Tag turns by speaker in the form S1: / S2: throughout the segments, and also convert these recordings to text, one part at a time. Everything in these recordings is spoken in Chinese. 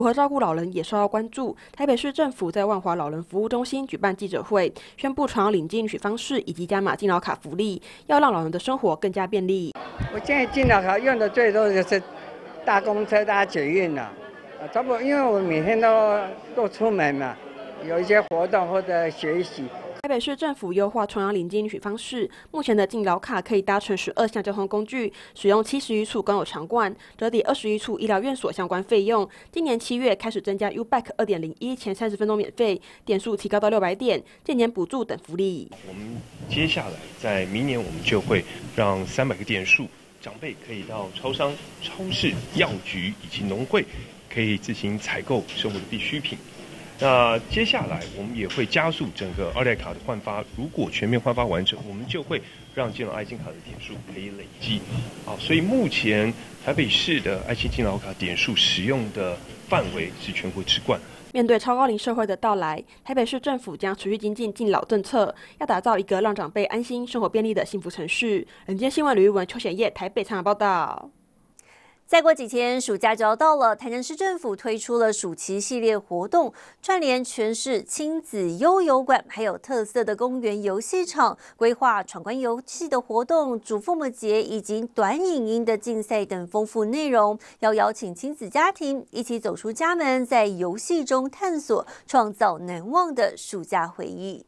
S1: 如何照顾老人也受到关注。台北市政府在万华老人服务中心举办记者会，宣布传领金领取方式以及加码敬老卡福利，要让老人的生活更加便利。
S2: 我现在敬老卡用的最多就是搭公车、搭捷运了，差不多，因为我每天都出门嘛，有一些活动或者学习。
S1: 台北市政府优化重阳领金领取方式，目前的敬老卡可以搭乘12项交通工具，使用71处公有场馆，折抵21处医疗院所相关费用。今年7月开始增加 U-Bike 2.01前30分钟免费，点数提高到600点，渐年补助等福利。
S3: 我们接下来在明年我们就会让300个点数，长辈可以到超商、超市、药局以及农会，可以自行采购生活的必需品。那接下来我们也会加速整个2代卡的换发，如果全面换发完成，我们就会让健老爱心卡的点数可以累积。所以目前台北市的爱心健老卡点数使用的范围是全国之冠。
S1: 面对超高龄社会的到来，台北市政府将持续精进敬老政策，要打造一个让长辈安心、生活便利的幸福城市。人间新闻吕玉文、邱显业台北采访报道。
S4: 再过几天，暑假就要到了。台南市政府推出了暑期系列活动，串联全市亲子悠游馆，还有特色的公园游戏场，规划闯关游戏的活动、主父母节以及短影音的竞赛等丰富内容，要邀请亲子家庭一起走出家门，在游戏中探索，创造难忘的暑假回忆。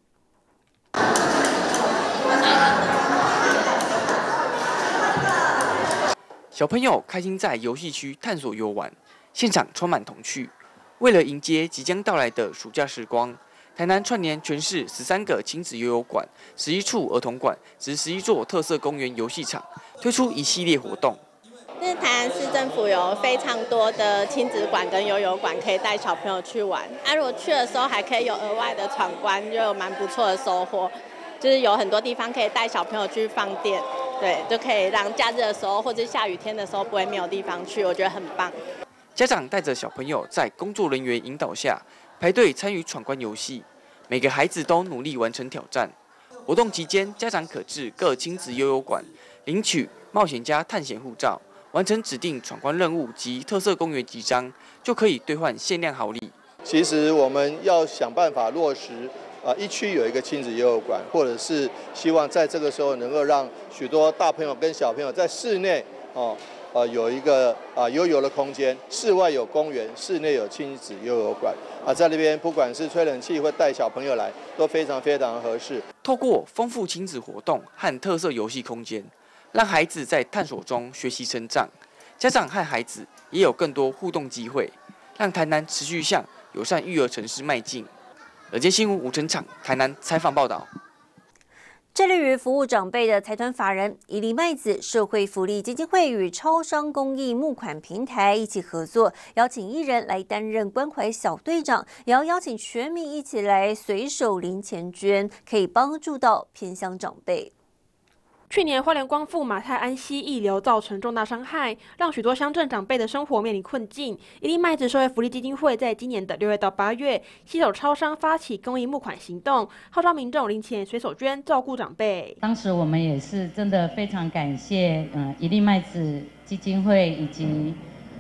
S5: 小朋友开心在游戏区探索游玩，现场充满童趣。为了迎接即将到来的暑假时光，台南串联全市13个亲子悠游馆、11处儿童馆及11座特色公园游戏场，推出一系列活动。
S6: 台南市政府有非常多的亲子馆跟悠游馆可以带小朋友去玩。如果去的时候还可以有额外的闯关，就有蛮不错的收获。就是有很多地方可以带小朋友去放电，对，就可以让假日的时候或者下雨天的时候不会没有地方去，我觉得很棒。
S5: 家长带着小朋友在工作人员引导下排队参与闯关游戏，每个孩子都努力完成挑战。活动期间，家长可至各亲子悠游馆领取冒险家探险护照，完成指定闯关任务及特色公园集章，就可以兑换限量好礼。
S7: 其实我们要想办法落实。一区有一个亲子悠游馆，或者是希望在这个时候能够让许多大朋友跟小朋友在室内有一个悠游的空间，室外有公园，室内有亲子悠游馆在那边不管是吹冷气或带小朋友来，都非常非常合适。
S5: 透过丰富亲子活动和特色游戏空间，让孩子在探索中学习成长，家长和孩子也有更多互动机会，让台南持续向友善育儿城市迈进。人间新闻吴成场台南采访报道。
S4: 致力于服务长辈的财团法人一粒麦子社会福利基金会与超商公益募款平台一起合作，邀请艺人来担任关怀小队长，也要邀请全民一起来随手零钱捐，可以帮助到偏乡长辈。
S1: 去年花莲光复马太安溪溢流造成重大伤害，让许多乡镇长辈的生活面临困境。一粒麦子社会福利基金会在今年的6月到8月，携手超商发起公益募款行动，号召民众零钱随手捐，照顾长辈。
S8: 当时我们也是真的非常感谢一粒麦子基金会以及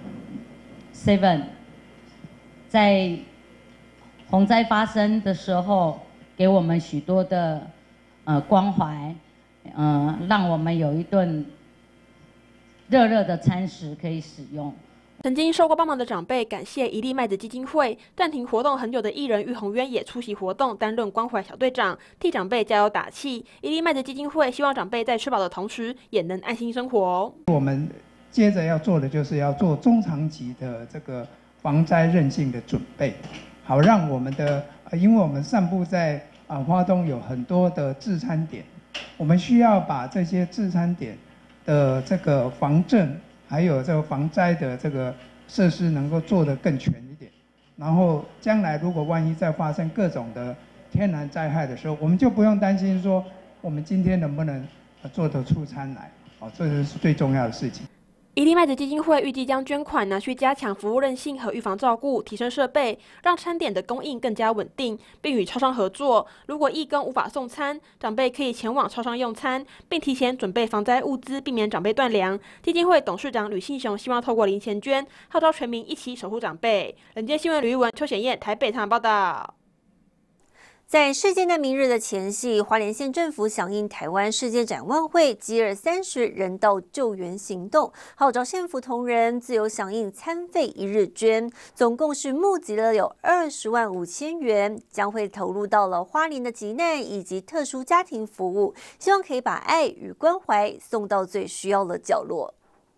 S8: Seven 在洪灾发生的时候给我们许多的关怀。让我们有一顿热热的餐食可以使用。
S1: 曾经受过帮忙的长辈感谢一粒麦子基金会，暂停活动很久的艺人玉红渊也出席活动，担任关怀小队长，替长辈加油打气。一粒麦子基金会希望长辈在吃饱的同时，也能安心生活。
S9: 我们接着要做的就是要做中长期的这个防灾韧性的准备，好让我们的因为我们散布在花东有很多的治餐点。我们需要把这些治餐点的这个防震，还有这个防灾的这个设施能够做得更全一点，然后将来如果万一再发生各种的天然灾害的时候，我们就不用担心说我们今天能不能做得出餐来，这是最重要的事情。
S1: 一粒麦子基金会预计将捐款拿去加强服务韧性和预防照顾，提升设备，让餐点的供应更加稳定，并与超商合作。如果义工无法送餐，长辈可以前往超商用餐，并提前准备防灾物资，避免长辈断粮。基金会董事长吕信雄希望透过零钱捐，号召全民一起守护长辈。人间新闻吕玉文、邱显燕台北采访报道。
S4: 在世界难民日的前夕，花莲县政府响应台湾世界展望会饥饿30人道救援行动，号召县府同仁自由响应餐费一日捐，总共是募集了有20万5千元，将会投入到了花莲的急难以及特殊家庭服务，希望可以把爱与关怀送到最需要的角落。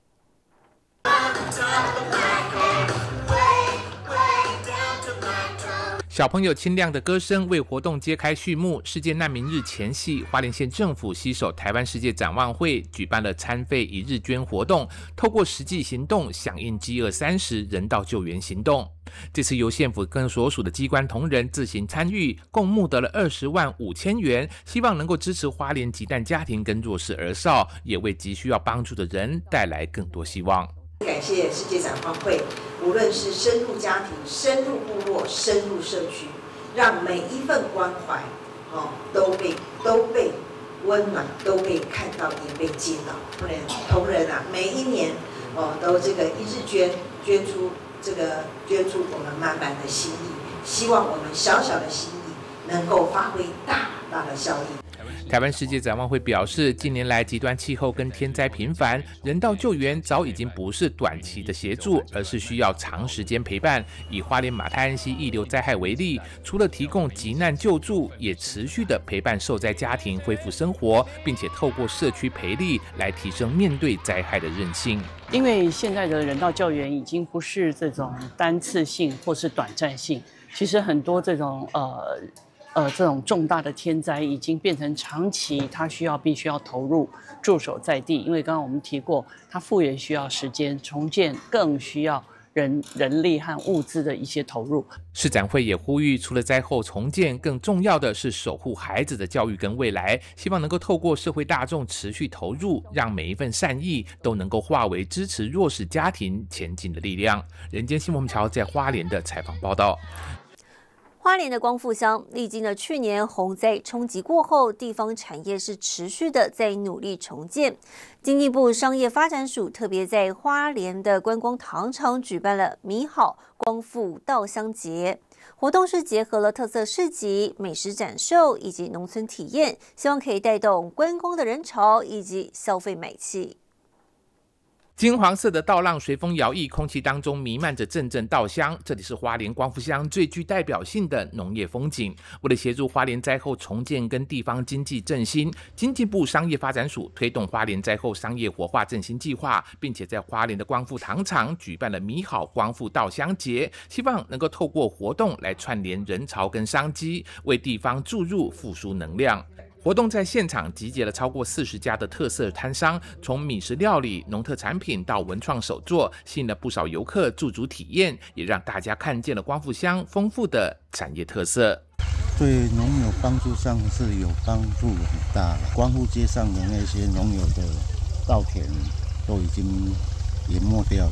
S10: 小朋友清亮的歌声为活动揭开序幕。世界难民日前夕，花莲县政府携手台湾世界展望会举办了餐费一日捐活动，透过实际行动响应饥饿30人道救援行动。这次由县府跟所属的机关同仁自行参与，共募得了20万5千元，希望能够支持花莲急难家庭跟弱势儿少，也为急需要帮助的人带来更多希望。
S11: 感谢世界展望会，无论是深入家庭、深入部落、深入社区，让每一份关怀，都被温暖，都被看到，也被接到。同仁啊，每一年都这个一日捐出我们满满的心意，希望我们小小的心意能够发挥大大的效益。
S10: 台湾世界展望会表示，近年来极端气候跟天灾频繁，人道救援早已经不是短期的协助，而是需要长时间陪伴。以花莲马太安溪溢流灾害为例，除了提供急难救助，也持续的陪伴受灾家庭恢复生活，并且透过社区培力来提升面对灾害的韧性。
S12: 因为现在的人道救援已经不是这种单次性或是短暂性，其实很多这种这种重大的天灾已经变成长期，它必须要投入驻守在地。因为刚刚我们提过，它复原需要时间，重建更需要人力和物资的一些投入。
S10: 市展会也呼吁，除了灾后重建，更重要的是守护孩子的教育跟未来。希望能够透过社会大众持续投入，让每一份善意都能够化为支持弱势家庭前进的力量。人间新闻桥在花莲的采访报道。
S4: 花莲的光复乡历经了去年洪灾冲击过后，地方产业是持续的在努力重建。经济部商业发展署特别在花莲的观光糖厂举办了米好光复稻香节活动，是结合了特色市集、美食展售以及农村体验，希望可以带动观光的人潮以及消费买气。
S10: 金黄色的稻浪随风摇曳，空气当中弥漫着阵阵稻香。这里是花莲光复乡最具代表性的农业风景。为了协助花莲灾后重建跟地方经济振兴，经济部商业发展署推动花莲灾后商业活化振兴计划，并且在花莲的光复糖厂举办了米好光复稻香节，希望能够透过活动来串联人潮跟商机，为地方注入复苏能量。活动在现场集结了超过40家的特色摊商，从米食料理、农特产品到文创手作，吸引了不少游客驻足体验，也让大家看见了光复乡丰富的产业特色。
S13: 对农友帮助上是有帮助很大了。光复街上的那些农友的稻田都已经淹没掉了，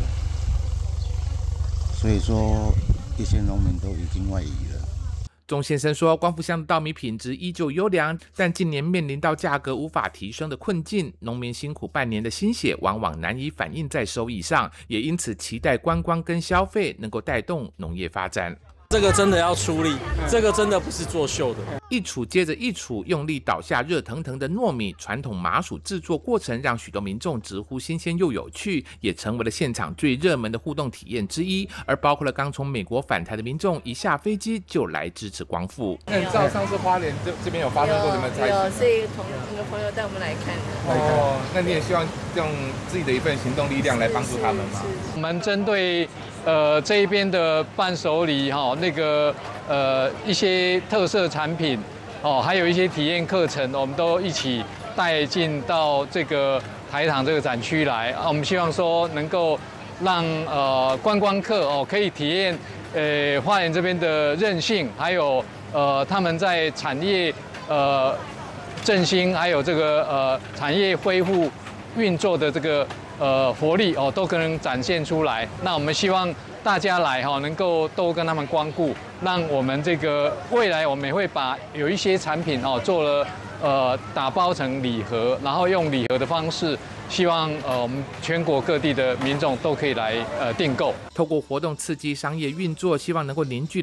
S13: 所以说一些农民都已经外移了。
S10: 钟先生说，光复乡的稻米品质依旧优良，但近年面临到价格无法提升的困境，农民辛苦半年的心血往往难以反映在收益上，也因此期待观光跟消费能够带动农业发展。
S14: 这个真的要出力，这个真的不是作秀的。
S10: 一杵接着一杵，用力倒下热腾腾的糯米，传统麻薯制作过程让许多民众直呼新鲜又有趣，也成为了现场最热门的互动体验之一。而包括了刚从美国返台的民众，一下飞机就来支持光复。
S15: 那你知道上次花莲这边有发生过什么灾情？有，
S16: 所以那个朋友带我们来看的。
S15: 哦，那你也希望用自己的一份行动力量来帮助他们吗？
S17: 我们针对这一边的伴手礼那个一些特色产品还有一些体验课程，我们都一起带进到这个台糖这个展区来。我们希望说能够让观光客可以体验花莲这边的韧性，还有他们在产业振兴，还有这个产业恢复运作的这个活力哦都可能展现出来。那我们希望大家来能够都跟他们光顾，让我们这个未来我们也会把有一些产品做了打包成礼盒，然后用礼盒的方式，希望我们全国各地的民众都可以来订购。
S10: 透过活动刺激商业运作，希望能够凝聚